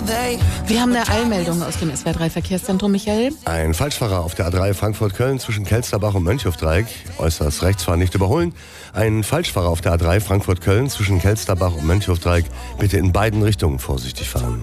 Wir haben eine Eilmeldung aus dem SWR3 Verkehrszentrum, Michael. Ein Falschfahrer auf der A3 Frankfurt-Köln zwischen Kelsterbach und Mönchhofdreieck. Äußerst Rechtsfahren nicht überholen. Ein Falschfahrer auf der A3 Frankfurt-Köln zwischen Kelsterbach und Mönchhofdreieck. Bitte in beiden Richtungen vorsichtig fahren.